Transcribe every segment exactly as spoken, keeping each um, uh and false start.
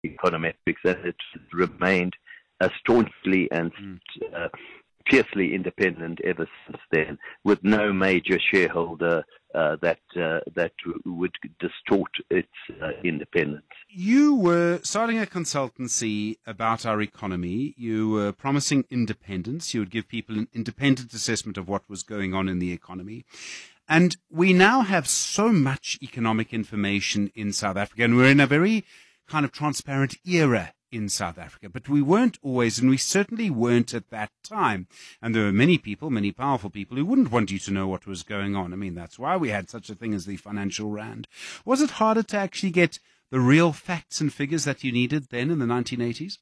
econometrics, and it's remained uh, staunchly and Mm. uh, fiercely independent ever since then, with no major shareholder uh, that uh, that would distort its uh, independence. You were starting a consultancy about our economy. You were promising independence. You would give people an independent assessment of what was going on in the economy. And we now have so much economic information in South Africa, and we're in a very kind of transparent era in South Africa. But we weren't always, and we certainly weren't at that time. And there were many people, many powerful people, who wouldn't want you to know what was going on. I mean, that's why we had such a thing as the financial rand. Was it harder to actually get the real facts and figures that you needed then in the nineteen eighties?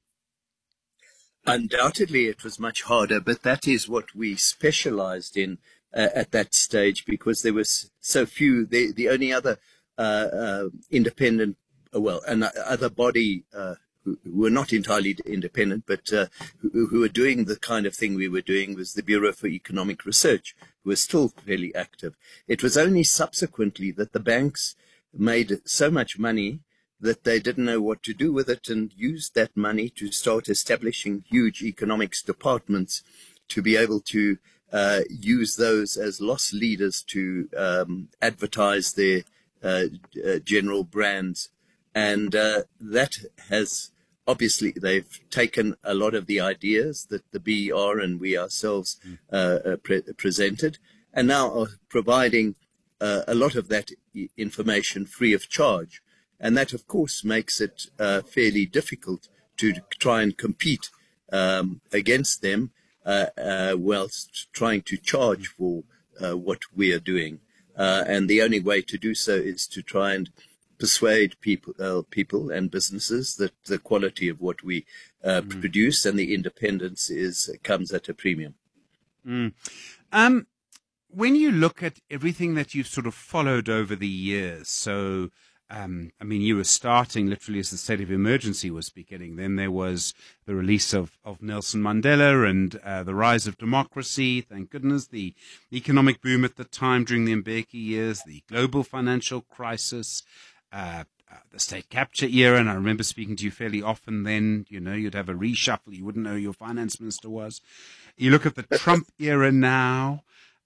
Undoubtedly, it was much harder, but that is what we specialized in uh, at that stage, because there was so few. The, the only other uh, uh, independent, uh, well, another body uh, who, who were not entirely independent, but uh, who, who were doing the kind of thing we were doing was the Bureau for Economic Research, who was still fairly active. It was only subsequently that the banks made so much money that they didn't know what to do with it, and used that money to start establishing huge economics departments to be able to uh, use those as loss leaders to um, advertise their uh, uh, general brands. And uh, that has, obviously, they've taken a lot of the ideas that the B E R and we ourselves uh, uh, pre- presented, and now are providing uh, a lot of that e- information free of charge. And that, of course, makes it uh, fairly difficult to try and compete um, against them uh, uh, whilst trying to charge for uh, what we are doing. Uh, and the only way to do so is to try and persuade people, uh, people and businesses that the quality of what we uh, mm. produce and the independence is comes at a premium. Mm. Um, when you look at everything that you've sort of followed over the years, so Um, I mean, you were starting literally as the state of emergency was beginning. Then there was the release of, of Nelson Mandela and uh, the rise of democracy, thank goodness, the economic boom at the time during the Mbeki years, the global financial crisis, uh, uh, the state capture era. And I remember speaking to you fairly often then. You know, you'd have a reshuffle. You wouldn't know who your finance minister was. You look at the Trump era now.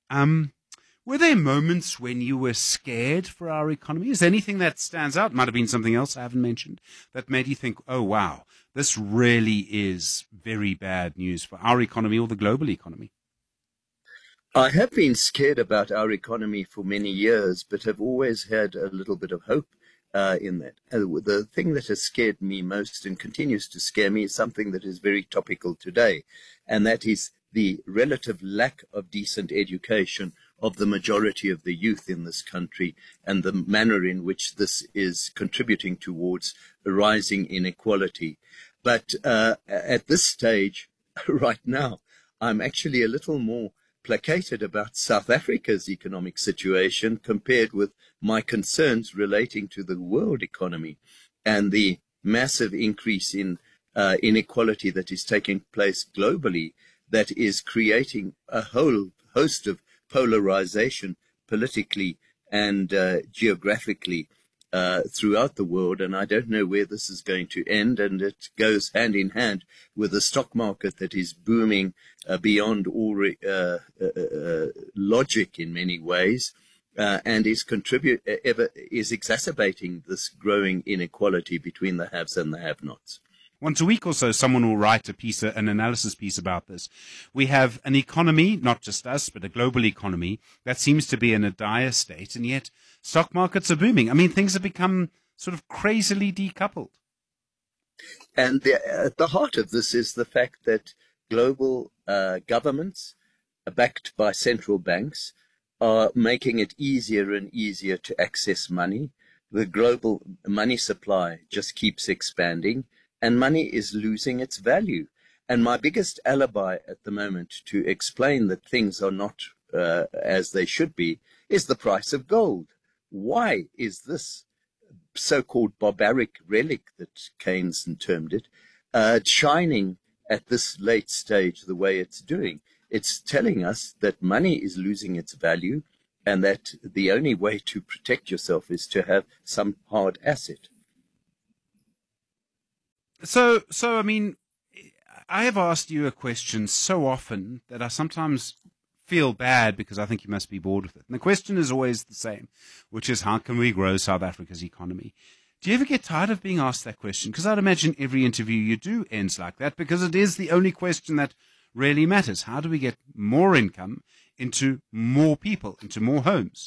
Um Were there moments when you were scared for our economy? Is there anything that stands out? Might have been something else I haven't mentioned that made you think, oh, wow, this really is very bad news for our economy or the global economy? I have been scared about our economy for many years, but have always had a little bit of hope uh, in that. Uh, the thing that has scared me most and continues to scare me is something that is very topical today, and that is the relative lack of decent education of the majority of the youth in this country, and the manner in which this is contributing towards rising inequality. But uh, at this stage, right now, I'm actually a little more placated about South Africa's economic situation compared with my concerns relating to the world economy and the massive increase in uh, inequality that is taking place globally, that is creating a whole host of polarization politically and uh, geographically uh, throughout the world. And I don't know where this is going to end. And it goes hand in hand with a stock market that is booming uh, beyond all re- uh, uh, uh, logic in many ways, uh, and is contribute ever is exacerbating this growing inequality between the haves and the have-nots. Once a week or so, someone will write a piece, an analysis piece about this. We have an economy, not just us, but a global economy that seems to be in a dire state, and yet stock markets are booming. I mean, things have become sort of crazily decoupled. And the, at the heart of this is the fact that global uh, governments, backed by central banks, are making it easier and easier to access money. The global money supply just keeps expanding, and money is losing its value. And my biggest alibi at the moment to explain that things are not uh, as they should be is the price of gold. Why is this so-called barbaric relic that Keynes termed it uh, shining at this late stage the way it's doing? It's telling us that money is losing its value, and that the only way to protect yourself is to have some hard asset. So, so I mean, I have asked you a question so often that I sometimes feel bad because I think you must be bored with it. And the question is always the same, which is how can we grow South Africa's economy? Do you ever get tired of being asked that question? Because I'd imagine every interview you do ends like that, because it is the only question that really matters. How do we get more income into more people, into more homes?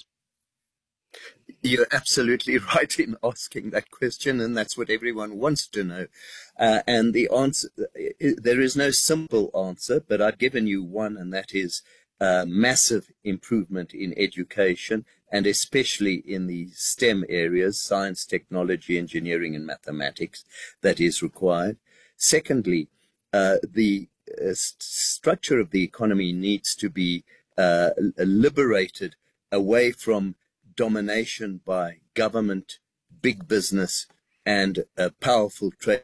You're absolutely right in asking that question, and that's what everyone wants to know. Uh, and the answer, there is no simple answer, but I've given you one, and that is uh, massive improvement in education, and especially in the STEM areas, science, technology, engineering, and mathematics, that is required. Secondly, uh, the uh, st- structure of the economy needs to be uh, liberated away from domination by government, big business, and uh, powerful trade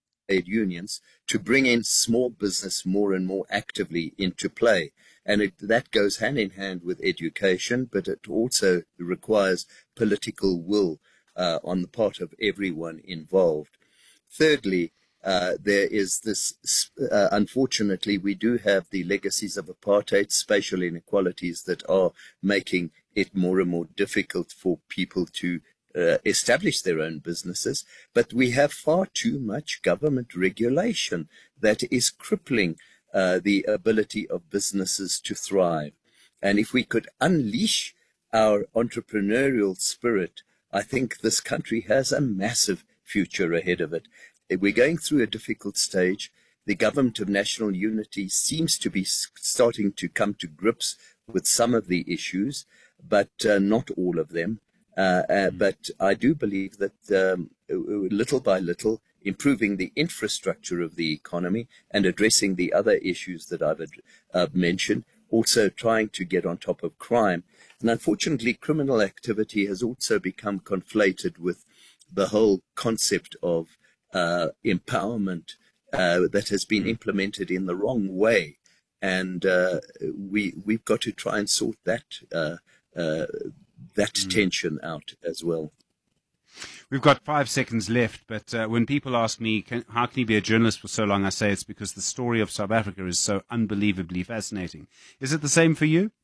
unions to bring in small business more and more actively into play. And it, that goes hand in hand with education, but it also requires political will uh, on the part of everyone involved. Thirdly, uh, there is this, uh, unfortunately, we do have the legacies of apartheid, spatial inequalities that are making it more and more difficult for people to uh, establish their own businesses. But we have far too much government regulation that is crippling uh, the ability of businesses to thrive. And if we could unleash our entrepreneurial spirit, I think this country has a massive future ahead of it. We're going through a difficult stage. The government of national unity seems to be starting to come to grips with some of the issues, but uh, not all of them. Uh, uh, but I do believe that um, little by little, improving the infrastructure of the economy and addressing the other issues that I've uh, mentioned, also trying to get on top of crime. And unfortunately, criminal activity has also become conflated with the whole concept of uh, empowerment uh, that has been implemented in the wrong way. And uh, we, we've got to try and sort that uh, uh, that mm. tension out as well. We've got five seconds left, but uh, when people ask me, can, how can you be a journalist for so long, I say it's because the story of South Africa is so unbelievably fascinating. Is it the same for you?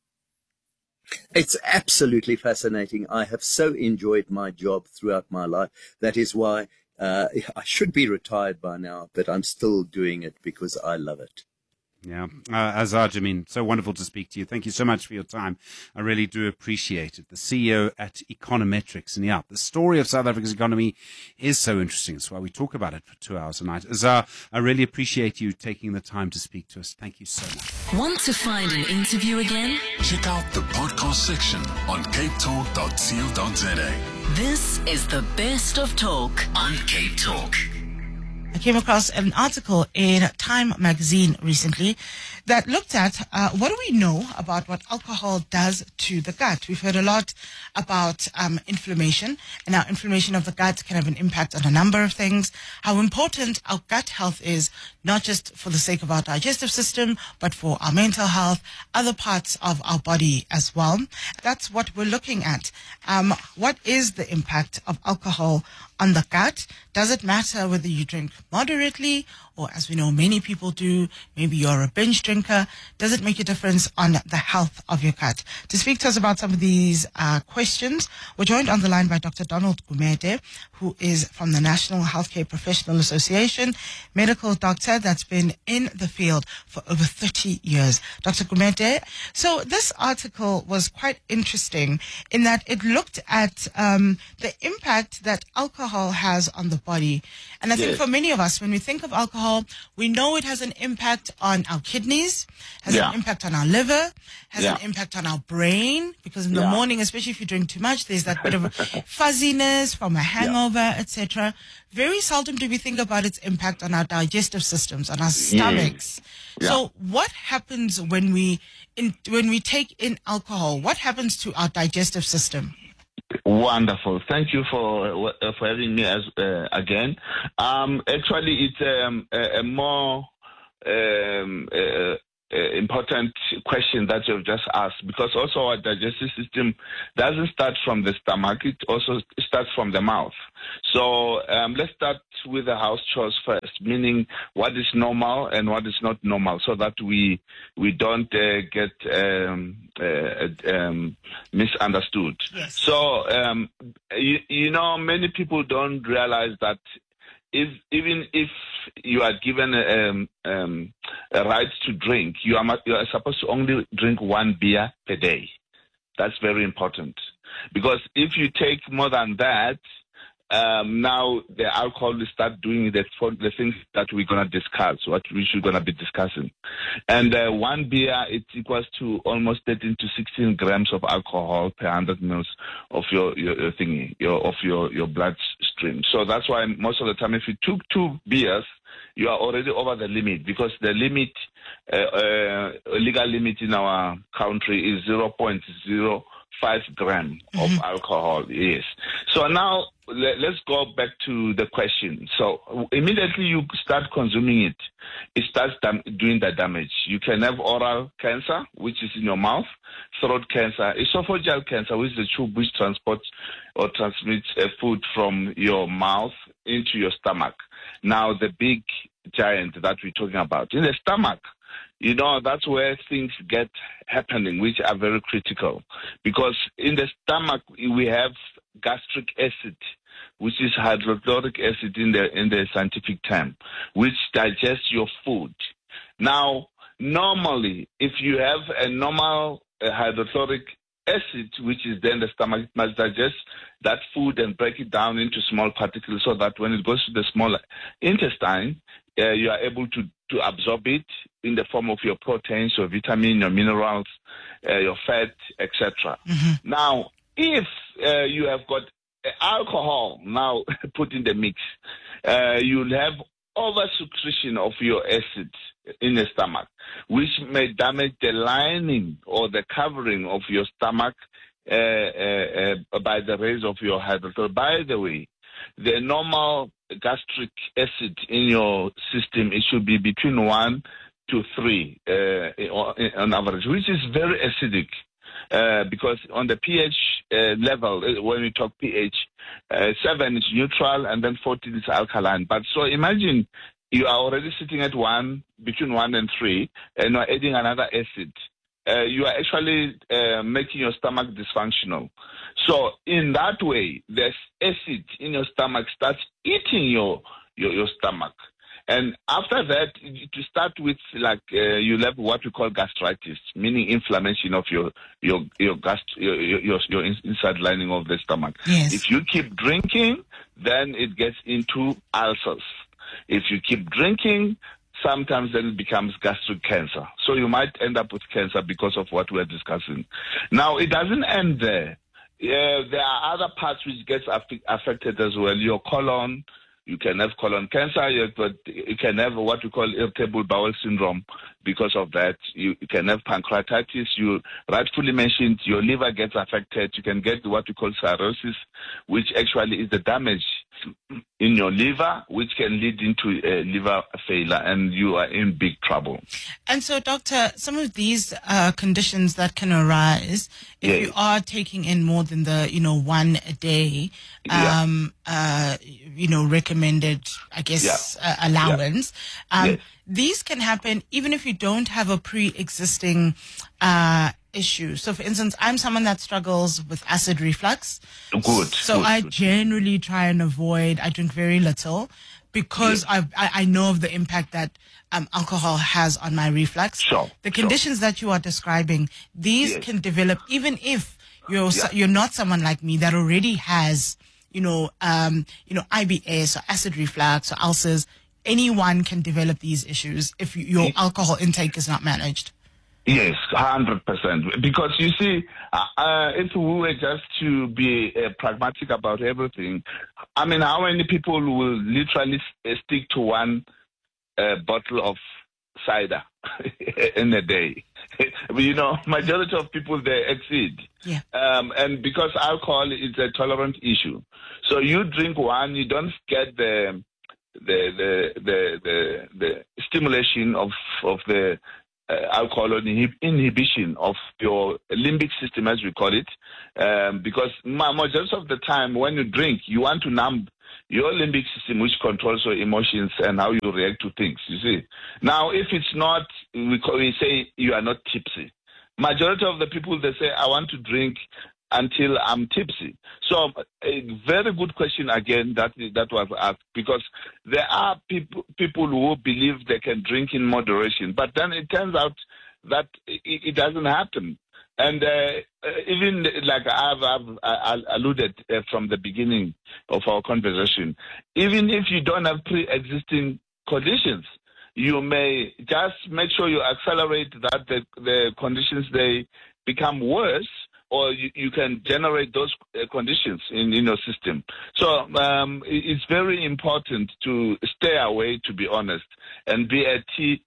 It's absolutely fascinating. I have so enjoyed my job throughout my life. That is why uh, I should be retired by now, but I'm still doing it because I love it. Yeah, uh, Azar Jammine, so wonderful to speak to you. Thank you so much for your time. I really do appreciate it. The C E O at Econometrics. And yeah, the story of South Africa's economy is so interesting. That's why we talk about it for two hours a night. Azar, I really appreciate you taking the time to speak to us. Thank you so much. Want to find an interview again? Check out the podcast section on cape talk dot co dot za. This is the best of talk on Cape Talk. I came across an article in Time magazine recently that looked at uh, what do we know about what alcohol does to the gut. We've heard a lot about um, inflammation, and how inflammation of the gut can have an impact on a number of things, how important our gut health is, not just for the sake of our digestive system, but for our mental health, other parts of our body as well. That's what we're looking at. Um, what is the impact of alcohol on the gut? Does it matter whether you drink moderately, or as we know many people do, maybe you're a binge drinker? Does it make a difference on the health of your gut? To speak to us about some of these uh, questions, we're joined on the line by Doctor Donald Gumede, who is from the National Healthcare Professional Association, medical doctor that's been in the field for over thirty years. Doctor Gumede, so this article was quite interesting in that it looked at um, the impact that alcohol has on the body. And I think yes. for many of us, when we think of alcohol, we know it has an impact on our kidneys, has yeah. an impact on our liver, has yeah. an impact on our brain, because in the yeah. morning, especially if you drink too much, there's that bit of fuzziness from a hangover, yeah. et cetera. Very seldom do we think about its impact on our digestive systems, on our stomachs. Yeah. So what happens when we in, when we take in alcohol? What happens to our digestive system? Wonderful. Thank you for uh, for having me as uh, again. Um, actually, it's um, a, a more um, uh, uh, important question that you've just asked, because also our digestive system doesn't start from the stomach, it also starts from the mouth. So um, let's start with the house chores first, meaning what is normal and what is not normal, so that we we don't uh, get um, uh, um, misunderstood. Yes. So, um, you, you know, many people don't realize that if even if you are given a, um, um, a right to drink, you are, you are supposed to only drink one beer per day. That's very important. Because if you take more than that, um, now the alcohol will start doing the, the things that we're going to discuss, what we should going to be discussing. And uh, one beer, it equals to almost thirteen to sixteen grams of alcohol per one hundred mils of your, your, your thingy, your, of your, your bloodstream. So that's why most of the time, if you took two beers, you are already over the limit, because the limit, uh, uh, legal limit in our country is zero point zero five gram of mm-hmm. alcohol. Yes. So now let, let's go back to the question. So immediately you start consuming it, it starts dam- doing the damage. You can have oral cancer, which is in your mouth, throat cancer, esophageal cancer, which is the tube which transports or transmits uh, food from your mouth into your stomach. Now the big giant that we're talking about in the stomach, you know, that's where things get happening, which are very critical. Because in the stomach, we have gastric acid, which is hydrochloric acid in the in the scientific term, which digests your food. Now, normally, if you have a normal uh, hydrochloric acid, which is then the stomach, it must digest that food and break it down into small particles, so that when it goes to the small intestine, uh, you are able to, to absorb it in the form of your proteins, your vitamin, your minerals, uh, your fat, et cetera. Mm-hmm. Now, if uh, you have got alcohol now put in the mix, uh, you'll have over-secretion of your acids in the stomach, which may damage the lining or the covering of your stomach uh, uh, uh, by the rays of your hydrochloric. By the way, the normal gastric acid in your system, it should be between one to three uh, on average, which is very acidic. Uh, because on the pH uh, level, when we talk pH, uh, seven is neutral and then fourteen is alkaline. But so imagine you are already sitting at one, between one and three, and you are adding another acid. Uh, you are actually uh, making your stomach dysfunctional. So in that way, this acid in your stomach starts eating your, your, your stomach. And after that, to start with, like uh, you have what we call gastritis, meaning inflammation of your your your gast your your, your inside lining of the stomach. Yes. If you keep drinking, then it gets into ulcers. If you keep drinking, sometimes then it becomes gastric cancer. So you might end up with cancer because of what we're discussing. Now, it doesn't end there. Uh, there are other parts which gets aff- affected as well. Your colon. You can have colon cancer, but you can have what we call irritable bowel syndrome because of that. You, you can have pancreatitis. You rightfully mentioned your liver gets affected. You can get what we call cirrhosis, which actually is the damage in your liver, which can lead into uh, liver failure, and you are in big trouble. And so, doctor, some of these uh, conditions that can arise if yes. you are taking in more than the, you know, one a day, um, yeah. uh, you know, recommended, I guess, yeah. uh, allowance. Yeah. Um, yes. These can happen even if you don't have a pre-existing uh, issue. So, for instance, I'm someone that struggles with acid reflux. Good. So good, I good. generally try and avoid, I drink very little because yeah. I, I know of the impact that um, alcohol has on my reflux. Sure. The conditions sure. that you are describing, these yes. can develop even if you're, yeah. you're not someone like me that already has, you know, um, you know, I B S or acid reflux or ulcers. Anyone can develop these issues if your alcohol intake is not managed. Yes, one hundred percent. Because you see, uh, if we were just to be uh, pragmatic about everything, I mean, how many people will literally stick to one uh, bottle of cider in a day? You know, majority of people, they exceed. Yeah. Um, and because alcohol is a tolerant issue. So you drink one, you don't get the the the the the, the stimulation of of the uh, alcohol inhib- inhibition of your limbic system, as we call it, um, because majority of the time when you drink, you want to numb your limbic system, which controls your emotions and how you react to things, you see. Now, if it's not, we, call, we say you are not tipsy. Majority of the people, they say, I want to drink until I'm tipsy. So a very good question again that that was asked, because there are people people who believe they can drink in moderation, but then it turns out that it, it doesn't happen. And uh, even like I've, I've I alluded uh, from the beginning of our conversation, even if you don't have pre-existing conditions, you may just make sure you accelerate that the, the conditions, they become worse, or you, you can generate those uh, conditions in, in your system. So um, it's very important to stay away, to be honest, and be a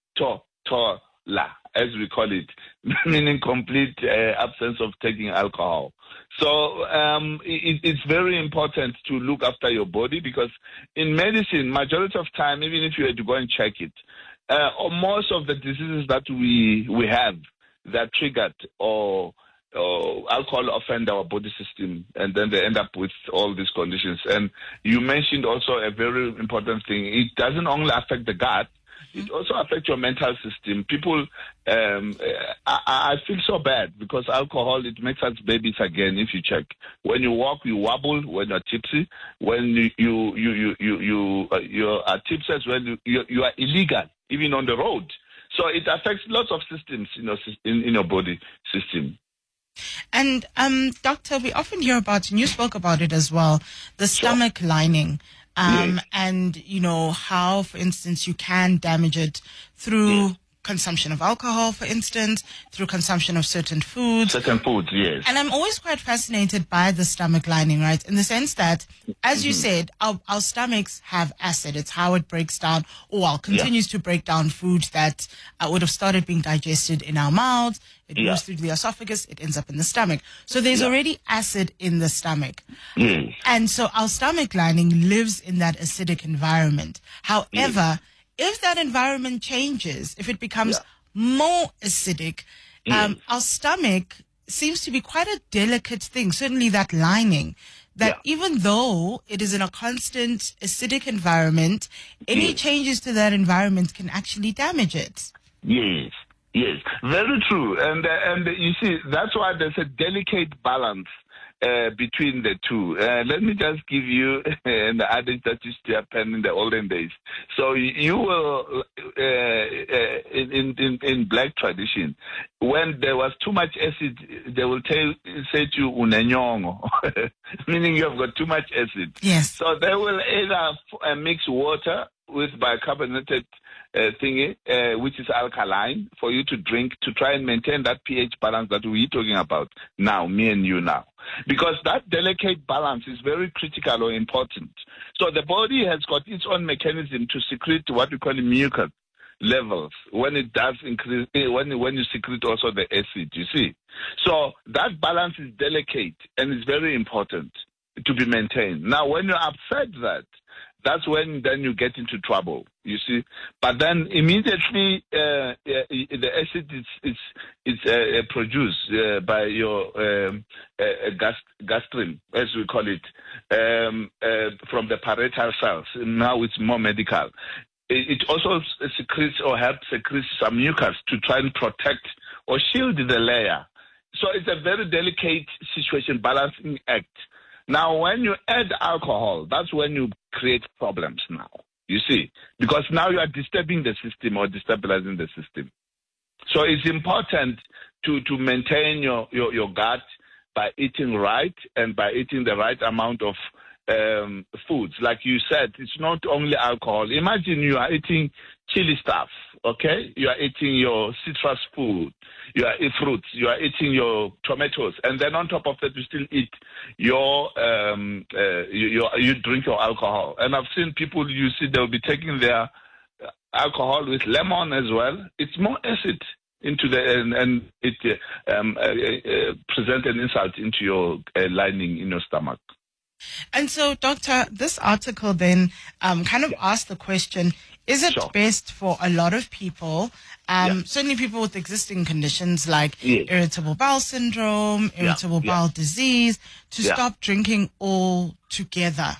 teetotaler, as we call it, meaning complete uh, absence of taking alcohol. So um, it, it's very important to look after your body, because in medicine, majority of time, even if you had to go and check it, uh, or most of the diseases that we we have, they're triggered or or alcohol offend our body system, and then they end up with all these conditions. And you mentioned also a very important thing. It doesn't only affect the gut, it also affects your mental system. People, um, I, I feel so bad because alcohol, it makes us babies again. If you check, when you walk, you wobble. When you're tipsy, when you you you you you you, uh, you are tipsy, when you, you you are illegal, even on the road. So it affects lots of systems in your in, in your body system. And um, doctor, we often hear about, and you spoke about it as well, the stomach sure. lining. Um, yes. And, you know, how, for instance, you can damage it through yes. consumption of alcohol, for instance, through consumption of certain foods. Certain foods, yes. And I'm always quite fascinated by the stomach lining, right? In the sense that, as mm-hmm. you said, our, our stomachs have acid. It's how it breaks down, or well, continues yeah. to break down food that uh, would have started being digested in our mouths. It yeah. moves through the esophagus, it ends up in the stomach. So there's yeah. already acid in the stomach. Mm. And so our stomach lining lives in that acidic environment. However, mm. if that environment changes, if it becomes yeah. more acidic, mm. um, our stomach seems to be quite a delicate thing, certainly that lining, that yeah. even though it is in a constant acidic environment, any yes. changes to that environment can actually damage it. Yes. Yes, very true. And uh, and you see, that's why there's a delicate balance uh, between the two. Uh, let me just give you an adage that used to happen in the olden days. So you will, uh, uh, in, in, in black tradition, when there was too much acid, they will tell, say to you, unanyongo, meaning you have got too much acid. Yes. So they will either uh, mix water with bicarbonated Uh, thingy, uh, which is alkaline, for you to drink to try and maintain that pH balance that we're talking about now, me and you now. Because that delicate balance is very critical or important. So the body has got its own mechanism to secrete what we call mucus levels when it does increase, when, when you secrete also the acid, you see. So that balance is delicate and it's very important to be maintained. Now, when you upset that, that's when then you get into trouble, you see. But then immediately uh, uh, the acid is is, is uh, produced uh, by your um, uh, gast gastrin, as we call it, um, uh, from the parietal cells. Now it's more medical. It, it also secretes or helps secrete some mucus to try and protect or shield the layer. So it's a very delicate situation, balancing act. Now, when you add alcohol, that's when you create problems now, you see, because now you are disturbing the system or destabilizing the system. So it's important to, to maintain your, your, your gut by eating right and by eating the right amount of um, foods. Like you said, it's not only alcohol. Imagine you are eating chili stuff, okay? You are eating your citrus food, you are eating fruits, you are eating your tomatoes, and then on top of that, you still eat your, um, uh, you, your, you drink your alcohol. And I've seen people, you see, they'll be taking their alcohol with lemon as well. It's more acid into the, and, and it uh, um, uh, uh, present an insult into your uh, lining in your stomach. And so, Doctor, this article then um, kind of asked the question, Is it Sure. best for a lot of people, um, Yeah. certainly people with existing conditions like Yes. irritable bowel syndrome, irritable yeah. bowel disease, to Yeah. stop drinking altogether?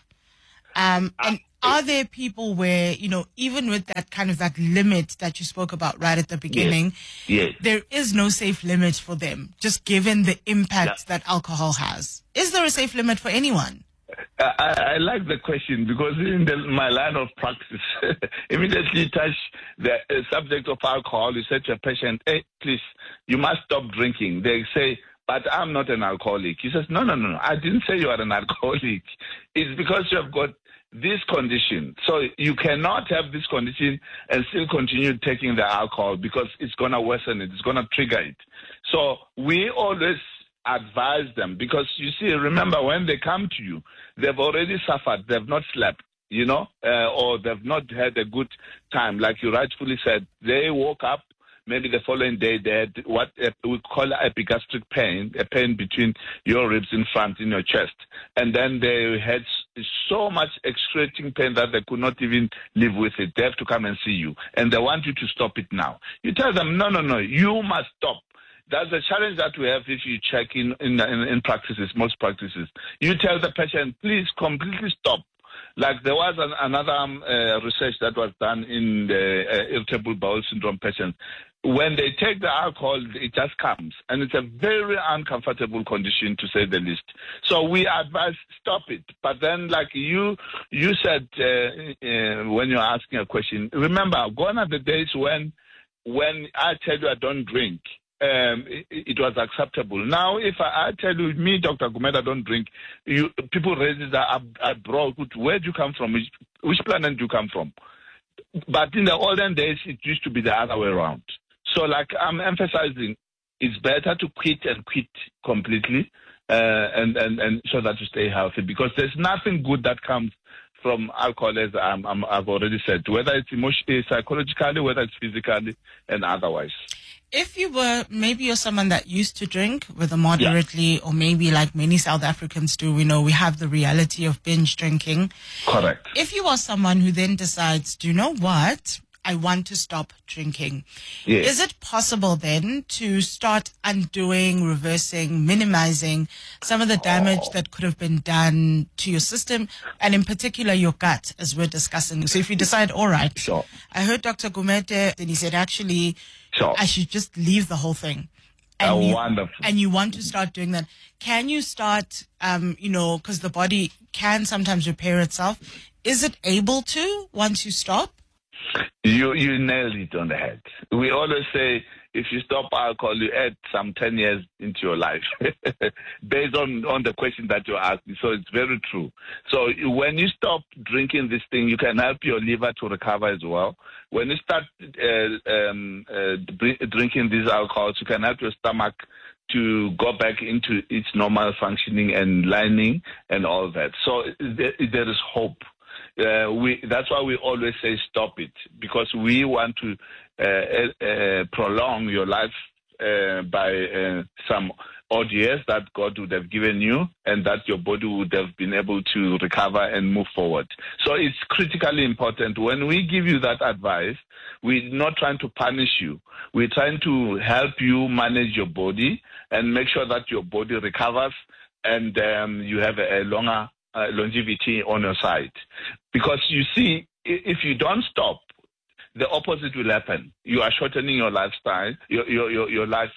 Um, and are there people where, you know, even with that kind of that limit that you spoke about right at the beginning, Yes. there is no safe limit for them, just given the impact that alcohol has? Is there a safe limit for anyone? I, I I like the question because in the, my line of practice, immediately you touch the uh, subject of alcohol, you say to a patient, hey, please, you must stop drinking. They say, but I'm not an alcoholic. He says, no, no, no, no, I didn't say you are an alcoholic. It's because you have got this condition. So you cannot have this condition and still continue taking the alcohol because it's going to worsen it. It's going to trigger it. So we always advise them because you see, remember when they come to you, they've already suffered. They've not slept, you know, uh, or they've not had a good time. Like you rightfully said, they woke up. Maybe the following day they had what we call epigastric pain, a pain between your ribs in front in your chest. And then they had so much excruciating pain that they could not even live with it. They have to come and see you. And they want you to stop it now. You tell them, no, no, no, you must stop. That's the challenge that we have if you check in, in, in, in practices, most practices. You tell the patient, please completely stop. Like there was an, another um, uh, research that was done in the uh, irritable bowel syndrome patients. When they take the alcohol, it just comes. And it's a very uncomfortable condition, to say the least. So we advise stop it. But then, like you you said uh, uh, when you're asking a question, remember, gone are the days when, when I tell you I don't drink, Um, it, it was acceptable. Now, if I, I tell you, me, Doctor Gumede, don't drink, you, people raise that abroad. Where do you come from? Which, which planet do you come from? But in the olden days, it used to be the other way around. So, like I'm emphasizing, it's better to quit and quit completely, uh, and, and, and so that you stay healthy, because there's nothing good that comes from alcohol, as I'm, I'm, I've already said, whether it's emotionally, psychologically, whether it's physically, and otherwise. If you were, maybe you're someone that used to drink, whether moderately, yeah, or maybe like many South Africans do, we know we have the reality of binge drinking. Correct. If you are someone who then decides, do you know what? I want to stop drinking. Yes. Is it possible then to start undoing, reversing, minimizing some of the damage oh. that could have been done to your system, and in particular your gut, as we're discussing? So if you decide, all right, sure. I heard Doctor Gumede, and he said, actually, sure. I should just leave the whole thing. And oh, you, wonderful. And you want to start doing that. Can you start, um, you know, because the body can sometimes repair itself. Is it able to once you stop? You you nailed it on the head. We always say if you stop alcohol, you add some ten years into your life based on, on the question that you asked me. So it's very true. So when you stop drinking this thing, you can help your liver to recover as well. When you start uh, um, uh, drinking these alcohols, you can help your stomach to go back into its normal functioning and lining and all that. So there, there is hope. Uh, we, that's why we always say stop it, because we want to uh, uh, prolong your life uh, by uh, some odd years that God would have given you, and that your body would have been able to recover and move forward. So it's critically important. When we give you that advice, we're not trying to punish you. We're trying to help you manage your body and make sure that your body recovers and um, you have a, a longer Uh, longevity on your side. Because you see, if you don't stop, the opposite will happen. You are shortening your lifestyle, your your your, your life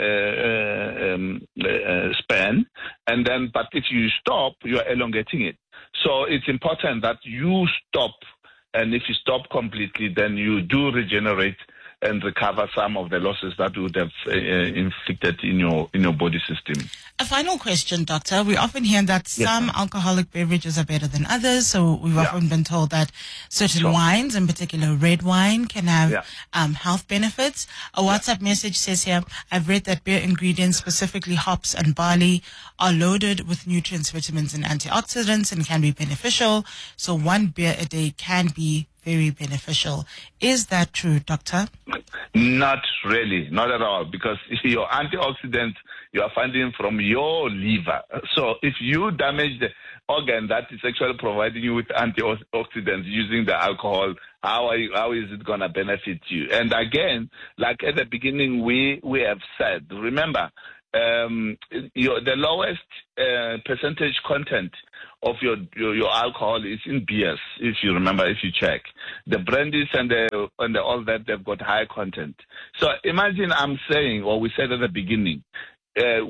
uh, um, uh, span, and then, but if you stop, you are elongating it. So it's important that you stop, and if you stop completely, then you do regenerate and recover some of the losses that would have uh, inflicted in your in your body system. A final question, Doctor. We often hear that some yes, alcoholic beverages are better than others. So we've yeah. often been told that certain sure. wines, in particular red wine, can have yeah. um, health benefits. A WhatsApp yeah. message says here, I've read that beer ingredients, specifically hops and barley, are loaded with nutrients, vitamins, and antioxidants and can be beneficial. So one beer a day can be very beneficial. Is that true, Doctor? Not really, not at all, because your antioxidants you are finding from your liver. So if you damage the organ that is actually providing you with antioxidants using the alcohol, how are you, how is it going to benefit you? And again, like at the beginning, we, we have said, remember, um, your, the lowest uh, percentage content of your, your your alcohol is in beers, if you remember, if you check. The brandies and the and the, all that, they've got high content. So imagine I'm saying, or we said at the beginning, uh,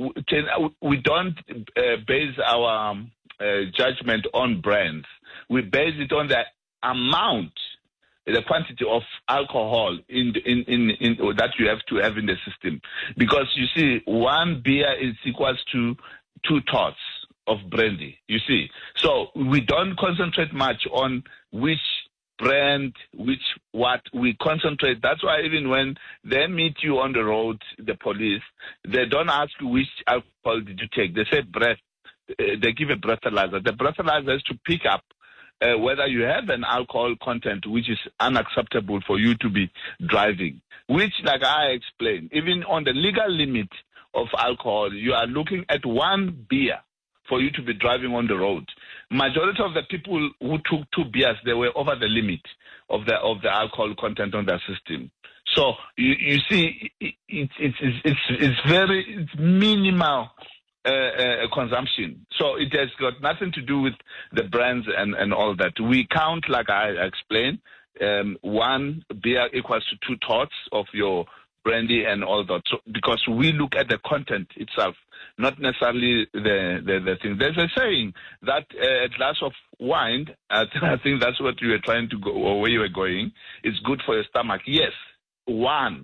we don't uh, base our um, uh, judgment on brands. We base it on the amount, the quantity of alcohol in, in, in, in that you have to have in the system. Because you see, one beer is equals to two tots of brandy, you see. So we don't concentrate much on which brand, which what we concentrate. That's why even when they meet you on the road, the police, they don't ask you which alcohol did you take. They say breath. They give a breathalyzer. The breathalyzer is to pick up uh, whether you have an alcohol content which is unacceptable for you to be driving, which, like I explained, even on the legal limit of alcohol, you are looking at one beer for you to be driving on the road. Majority of the people who took two beers, they were over the limit of the of the alcohol content on their system. So you, you see, it, it, it's it's it's very it's minimal uh, uh, consumption. So it has got nothing to do with the brands and, and all that. We count, like I explained, um, one beer equals to two tots of your brandy and all that. So, because we look at the content itself, not necessarily the, the, the thing. There's a saying that uh, a glass of wine, I, th- I think that's what you were trying to go, or where you were going, is good for your stomach. Yes, one.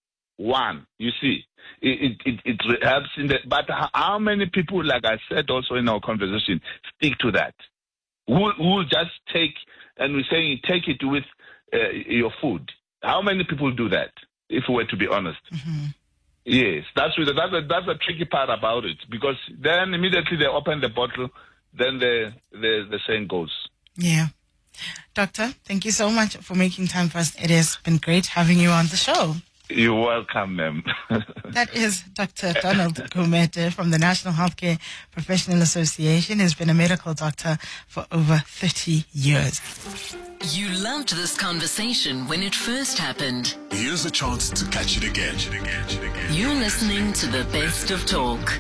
One. You see, it, it, it, it helps in the, but how many people, like I said also in our conversation, stick to that? Who will just take, and we're saying take it with uh, your food. How many people do that, if we were to be honest? Mm-hmm. Yes, that's that's a, that's a tricky part about it, because then immediately they open the bottle, then the the, the saying goes. Yeah. Doctor, thank you so much for making time for us. It has been great having you on the show. You're welcome, ma'am. That is Doctor Donald Gumede from the National Healthcare Professional Association. He's been a medical doctor for over thirty years. You loved this conversation when it first happened. Here's a chance to catch it again. You're listening to the Best of Talk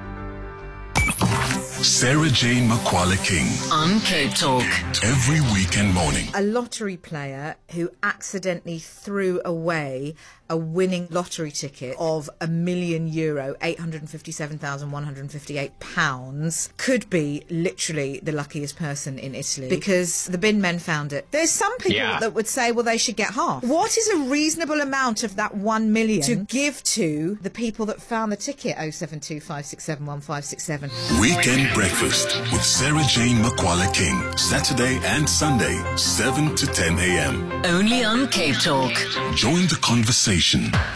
Sarah Jane Makwala King on Cape Talk. Every weekend morning. A lottery player who accidentally threw away a winning lottery ticket of a million euro, eight hundred fifty-seven thousand one hundred fifty-eight pounds, could be literally the luckiest person in Italy, because the bin men found it. There's some people Yeah. that would say, well, they should get half. What is a reasonable amount of that one million to give to the people that found the ticket? oh seven two five six seven one five six seven. Weekend Breakfast with Sarah Jane Makwala King. Saturday and Sunday, seven to ten a.m. Only on Cape Talk. Join the conversation.